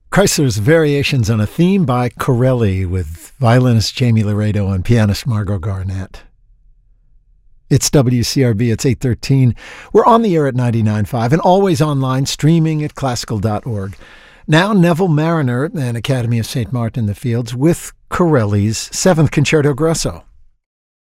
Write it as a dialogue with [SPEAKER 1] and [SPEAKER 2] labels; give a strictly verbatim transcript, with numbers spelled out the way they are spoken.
[SPEAKER 1] Chrysler's Variations on a Theme by Corelli with violinist Jamie Laredo and pianist Margot Garnett. It's W C R B, it's eight thirteen. We're on the air at ninety-nine point five and always online, streaming at classical dot org. Now Neville Marriner and Academy of Saint Martin in the Fields with Corelli's Seventh Concerto Grosso.